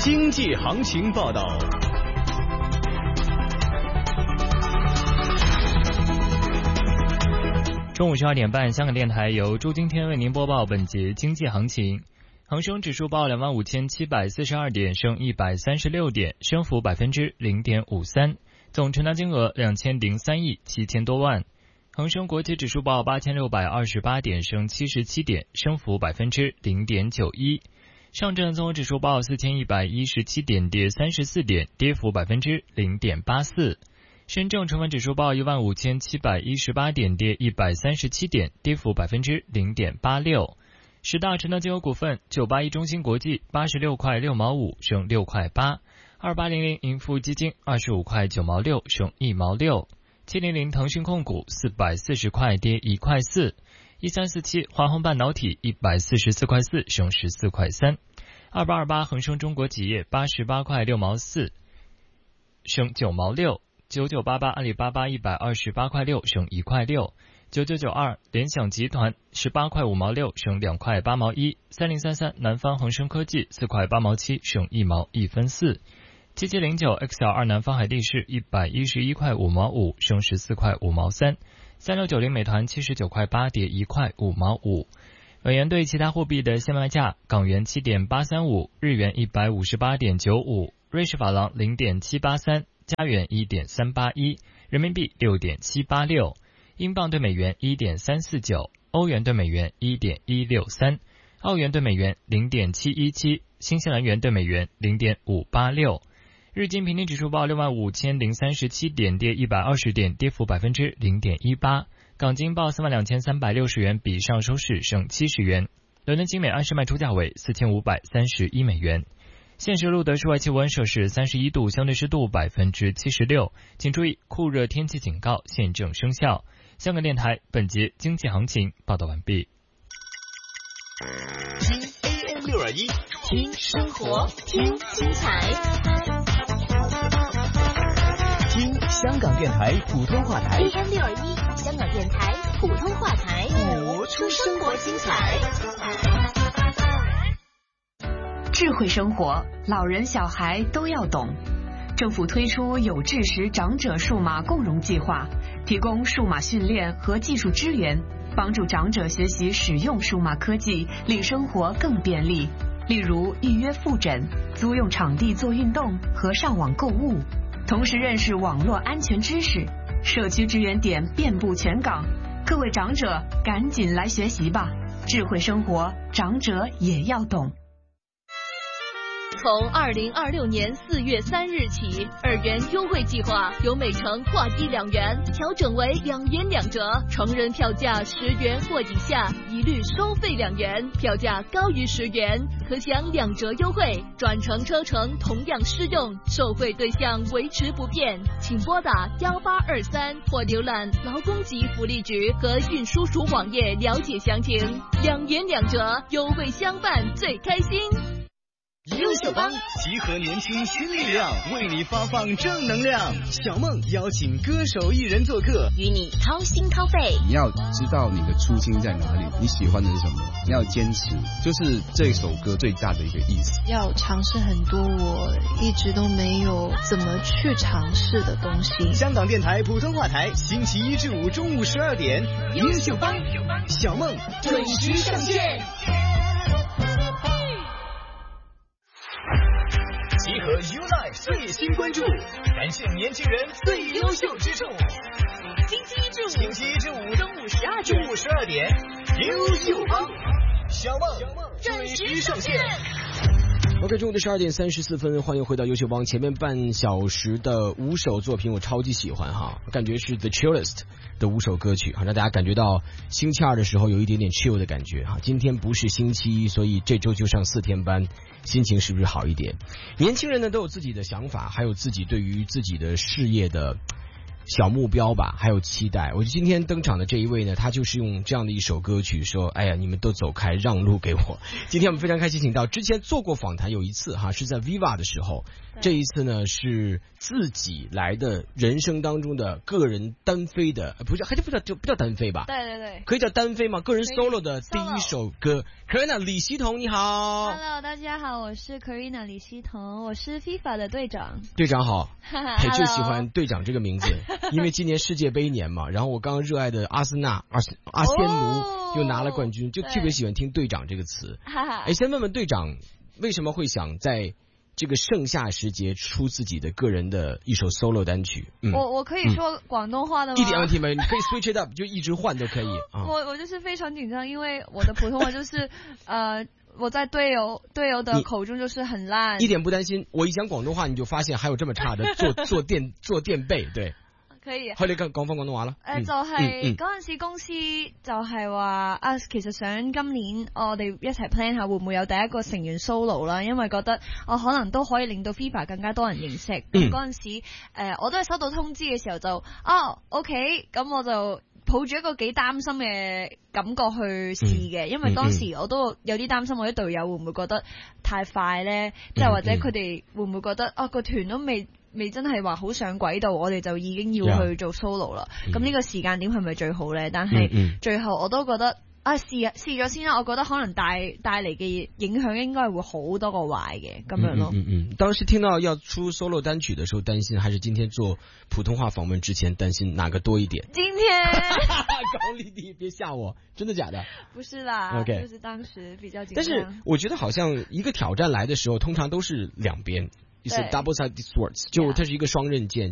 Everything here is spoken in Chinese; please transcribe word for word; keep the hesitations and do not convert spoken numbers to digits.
经济行情报道。 中午十二点半，香港电台由朱今天为您播报本节经济行情。恒生指数报两万五千七百四十二点，升一百三十六点，升幅百分之零点五三，总成交金额两千零三亿七千多万。恒生国际指数报八千六百二十八点，升七十七点，升幅百分之零点九一。上证综合指数报四千一百一十七点，跌三十四点，跌幅百分之零点八四。深证成分指数报一万五千七百一十八点，跌一百三十七点，跌幅百分之零点八六。十大成交金额股份：九八一中芯国际八十六块六毛五，升六块八；二八零零盈富基金二十五块九毛六，升一毛六。七零零腾讯控股四百四十块，跌一块四；一三四七华虹半导体一百四十四块四，升十四块三；二八二八恒生中国企业八十八块六毛四，升九毛六；九九八八阿里巴巴一百二十八块六，升一块六；九九九二联想集团十八块五毛六，升两块八毛一；三零三三南方恒生科技四块八毛七，升一毛一分四。七七零九 X L 二南方海力士一百一十一块五毛五，升十四块五毛三；三六九零美团七十九块八，跌一块五毛五。美元对其他货币的现卖价：港元七点八三五，日元一百五十八点九五，瑞士法郎零点七八三，加元一点三八一，人民币六点七八六，英镑对美元一点三四九，欧元对美元一点一六三，澳元对美元零点七一七，新西兰元对美元零点五八六。日经平均指数报六万五千零三十七点，跌一百二十点，跌幅百分之零点一八。港金报三万两千三百六十元，比上收市升七十元。伦敦精美安士卖出价为四千五百三十一美元。现时录得室外气温摄氏三十一度，相对湿度百分之七十六。请注意，酷热天气警告现正生效。香港电台本节经济行情报道完毕。 听 A M 六二一， 听生活，听精彩。 听香港电台普通话台 A M 六二一，香港电台普通话台， 活出生活精彩。 智慧生活，老人小孩都要懂。政府推出有志识长者数码共融计划，提供数码训练和技术支援，帮助长者学习使用数码科技，令生活更便利。例如预约复诊、租用场地做运动和上网购物，同时认识网络安全知识。社区支援点遍布全港，各位长者赶紧来学习吧！智慧生活，长者也要懂。 从二零二六年四月三日起，二元优惠计划由每程划一两元调整为两元两折，成人票价十元或以下一律收费两元，票价高于十元可享两折优惠，转乘车程同样适用，受惠对象维持不变。请拨打幺八二三或浏览劳工及福利局和运输署网页了解详情。两元两折，优惠相伴最开心。 优秀帮集合年轻新力量，为你发放正能量。小梦邀请歌手艺人做客， 与你掏心掏肺。 你要知道你的初心在哪里，你喜欢的是什么，你要坚持，就是这首歌最大的一个意思。 要尝试很多我一直都没有怎么去尝试的东西。 香港电台普通话台，星期一至五中午十二点，优秀帮小梦准时上线。集合 U-Life 最新关注，展现年轻人最优秀之处。 星期一至五， 星期一至五中午十二点， 中午十二点，优秀帮小梦准时上线。 OK， 中午的十二点三十四分，欢迎回到优秀帮。前面半小时的五首作品我超级喜欢哈，我感觉是 The Chillest 的五首歌曲，好让大家感觉到星期二的时候有一点点 chill 的感觉哈。今天不是星期一，所以这周就上四天班，心情是不是好一点？年轻人呢都有自己的想法，还有自己对于自己的事业的小目标吧，还有期待。我今天登场的这一位呢，他就是用这样的一首歌曲说：“哎呀，你们都走开，让路给我。”今天我们非常开心，请到之前做过访谈，有一次哈是在 Viva 的时候，这一次呢是自己来的人生当中的个人单飞的，不是还是不叫就不叫单飞吧？ 对对对， 可以叫单飞吗？个人 solo 的第一首歌。Karina 李希彤，你好。 Hello， 大家好，我是 Karina 李希彤，我是 FIFA 的队长。 队长好，嘿，就喜欢队长这个名字，因为今年世界杯年嘛，然后我刚刚热爱的阿森纳、阿阿仙奴又拿了冠军，就特别喜欢听队长这个词。哎，先问问队长，为什么会想在这个盛夏时节出自己的个人的一首 solo 单曲？ 嗯、我我可以说广东话的吗？ 一点问题没有，你可以 switch it up， 就一直换都可以。啊、 我我就是非常紧张，因为我的普通话就是呃。我在队友队友的口中就是很烂， 一点不担心。我一讲廣東話，你就發現還有這麼差的做做墊做墊背，對。 可以。 可以你講講翻廣東話啦。 誒、呃，就係嗰陣時公司就係話啊，其實想今年我哋一齊 plan 下會唔會有第一個成員 solo 啦，因為覺得我、呃、可能都可以令到 FIFA 更加多人認識。咁嗰陣時誒、呃，我都係收到通知嘅時候就哦 ，OK， 咁我就抱住一個幾擔心嘅感覺去試嘅，因為當時我都有啲擔心我啲隊友會唔會覺得太快咧，即係或者佢哋會唔會覺得啊個團都未未真係話好上軌道，我哋就已經要去做 solo 啦。咁呢個時間點係咪最好咧？但係最後我都覺得啊試試咗先啦，我覺得可能帶帶嚟嘅影響應該會好多過壞嘅咁樣咯。 嗯嗯嗯。當時聽到要出 solo 單曲的時候擔心，還是今天做普通話訪問之前擔心哪個多一點？ 今天高麗麗，別嚇我，真的假的？ 不是啦 ，OK， 就是當時比較緊張。 但是我覺得好像一個挑戰來的時候，通常都是兩邊，就是 double sided swords，就它是一個雙刃劍。